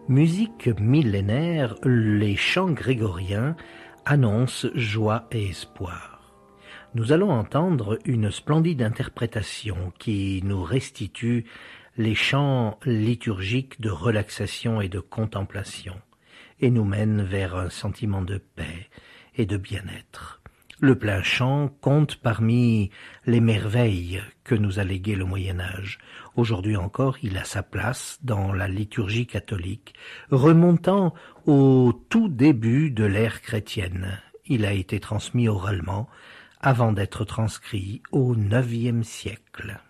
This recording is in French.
Musique millénaire, les chants grégoriens annoncent joie et espoir. Nous allons entendre une splendide interprétation qui nous restitue les chants liturgiques de relaxation et de contemplation et nous mène vers un sentiment de paix et de bien-être. Le plein chant compte parmi les merveilles que nous a léguées le Moyen-Âge. Aujourd'hui encore, il a sa place dans la liturgie catholique, remontant au tout début de l'ère chrétienne. Il a été transmis oralement avant d'être transcrit au IXe siècle.